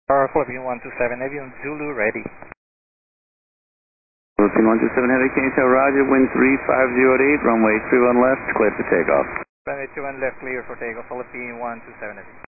Philippine 127 Heavy on Zulu ready. Philippine 127 Heavy, can you tell Roger, wind 3508, runway 31 left, clear for takeoff. Runway 21 left, clear for takeoff, Philippine 127 Heavy.